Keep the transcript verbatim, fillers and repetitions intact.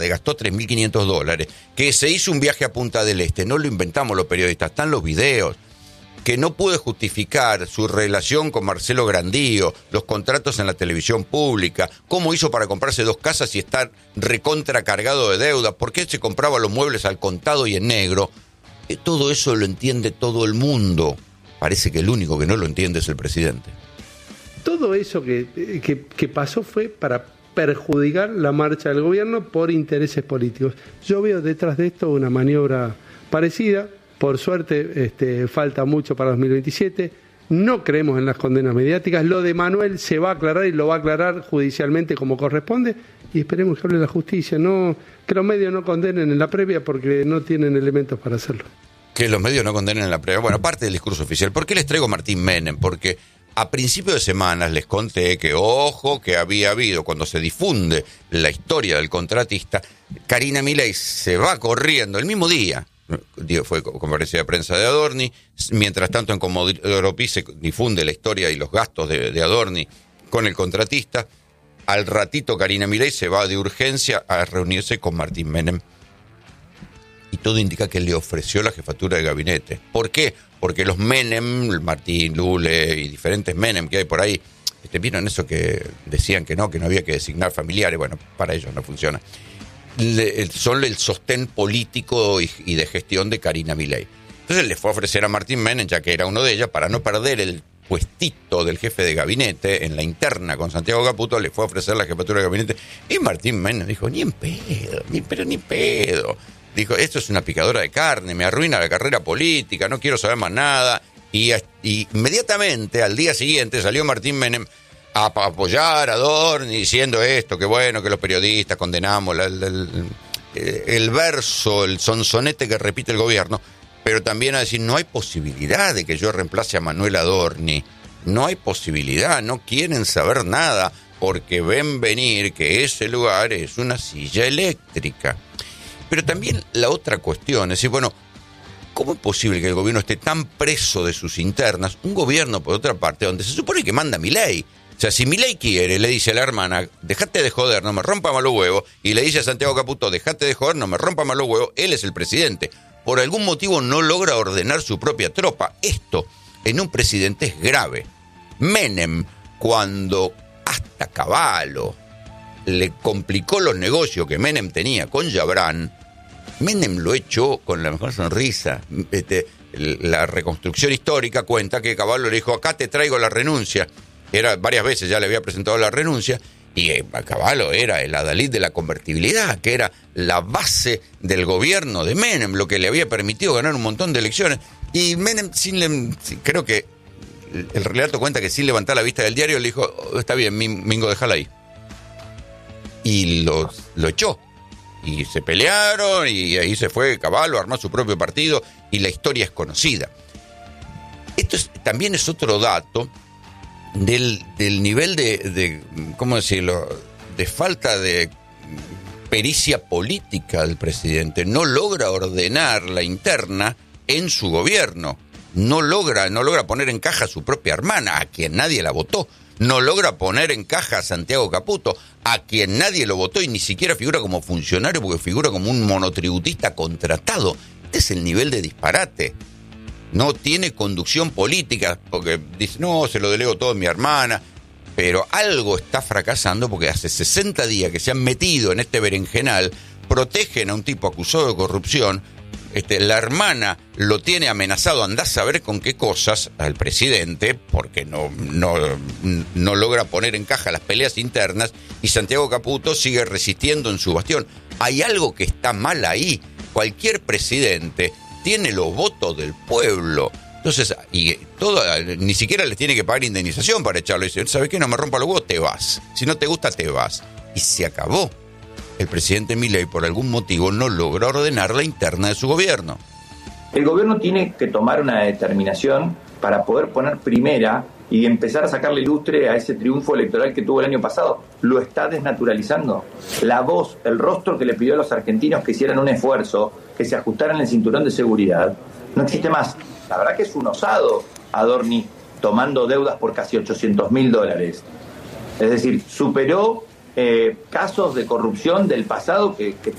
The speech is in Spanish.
gastó tres mil quinientos dólares, que se hizo un viaje a Punta del Este, no lo inventamos los periodistas, están los videos, que no pudo justificar su relación con Marcelo Grandío, los contratos en la televisión pública, cómo hizo para comprarse dos casas y estar recontra cargado de deuda, por qué se compraba los muebles al contado y en negro. Eh, todo eso lo entiende todo el mundo. Parece que el único que no lo entiende es el presidente. Todo eso que, que, que pasó fue para perjudicar la marcha del gobierno por intereses políticos. Yo veo detrás de esto una maniobra parecida. Por suerte, este, falta mucho para dos mil veintisiete. No creemos en las condenas mediáticas. Lo de Manuel se va a aclarar y lo va a aclarar judicialmente como corresponde. Y esperemos que hable la justicia. No, que los medios no condenen en la previa porque no tienen elementos para hacerlo. Que los medios no condenen en la previa. Bueno, parte del discurso oficial. ¿Por qué les traigo a Martín Menem? Porque a principios de semanas les conté que, ojo, que había habido, cuando se difunde la historia del contratista, Karina Milei se va corriendo el mismo día. Fue conferencia de prensa de Adorni. Mientras tanto, en Comodoro Pi se difunde la historia y los gastos de, de Adorni con el contratista. Al ratito, Karina Milei se va de urgencia a reunirse con Martín Menem. Y todo indica que le ofreció la jefatura de gabinete. ¿Por qué? Porque los Menem, Martín, Lule y diferentes Menem que hay por ahí, este, ¿vieron eso que decían que no, que no había que designar familiares? Bueno, para ellos no funciona. Le, son el sostén político y, y de gestión de Karina Milei. Entonces le fue a ofrecer a Martín Menem, ya que era uno de ellas, para no perder el puestito del jefe de gabinete en la interna con Santiago Caputo, le fue a ofrecer la jefatura de gabinete. Y Martín Menem dijo, ni en pedo, ni, pero ni pedo. Dijo, esto es una picadora de carne, me arruina la carrera política, no quiero saber más nada. Y, y inmediatamente, al día siguiente, salió Martín Menem a apoyar a Adorni diciendo esto, que bueno, que los periodistas condenamos la, la, el, el verso, el sonsonete que repite el gobierno, pero también a decir, no hay posibilidad de que yo reemplace a Manuel Adorni, no hay posibilidad, no quieren saber nada, porque ven venir que ese lugar es una silla eléctrica. Pero también la otra cuestión es decir, bueno, ¿cómo es posible que el gobierno esté tan preso de sus internas? Un gobierno, por otra parte, donde se supone que manda Milei. O sea, si Milei quiere, le dice a la hermana, dejate de joder, no me rompa más los huevos, y le dice a Santiago Caputo, dejate de joder, no me rompa más los huevos, él es el presidente. Por algún motivo no logra ordenar su propia tropa. Esto, en un presidente, es grave. Menem, cuando hasta Cavallo le complicó los negocios que Menem tenía con Yabrán, Menem lo echó con la mejor sonrisa. Este, la reconstrucción histórica cuenta que Cavallo le dijo, acá te traigo la renuncia. Era varias veces ya le había presentado la renuncia, y eh, Cavallo era el adalid de la convertibilidad, que era la base del gobierno de Menem, lo que le había permitido ganar un montón de elecciones. Y Menem, sin le, creo que el relato cuenta que sin levantar la vista del diario, le dijo, oh, está bien, Mingo, déjala ahí. Y lo, lo echó. Y se pelearon, y ahí se fue Cavallo, armó su propio partido, y la historia es conocida. Esto es, también es otro dato del, del nivel de, de, ¿cómo decirlo?, de falta de pericia política del presidente. No logra ordenar la interna en su gobierno. No logra, no logra poner en caja a su propia hermana, a quien nadie la votó. No logra poner en caja a Santiago Caputo, a quien nadie lo votó y ni siquiera figura como funcionario porque figura como un monotributista contratado. Este es el nivel de disparate. No tiene conducción política porque dice, no, se lo delego todo a mi hermana. Pero algo está fracasando porque hace sesenta días que se han metido en este berenjenal, protegen a un tipo acusado de corrupción. Este, la hermana lo tiene amenazado, andá a saber con qué cosas, al presidente, porque no, no, no logra poner en caja las peleas internas, y Santiago Caputo sigue resistiendo en su bastión. Hay algo que está mal ahí. Cualquier presidente tiene los votos del pueblo. Entonces, y todo, ni siquiera les tiene que pagar indemnización para echarlo. Dice, ¿sabes qué? No me rompa los huevos, te vas. Si no te gusta, te vas. Y se acabó. El presidente Milei, por algún motivo, no logra ordenar la interna de su gobierno. El gobierno tiene que tomar una determinación para poder poner primera y empezar a sacarle lustre a ese triunfo electoral que tuvo el año pasado. Lo está desnaturalizando. La voz, el rostro que le pidió a los argentinos que hicieran un esfuerzo, que se ajustaran el cinturón de seguridad, no existe más. La verdad que es un osado Adorni tomando deudas por casi ochocientos mil dólares. Es decir, superó eh, casos de corrupción del pasado que, que